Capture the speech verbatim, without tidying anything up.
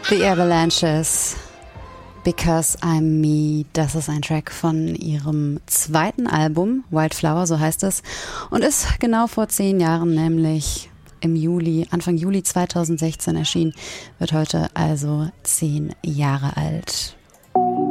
The Avalanches, Because I'm Me, das ist ein Track von ihrem zweiten Album, Wildflower, so heißt es, und ist genau vor zehn Jahren, nämlich im Juli, Anfang Juli zweitausendsechzehn erschienen, wird heute also zehn Jahre alt.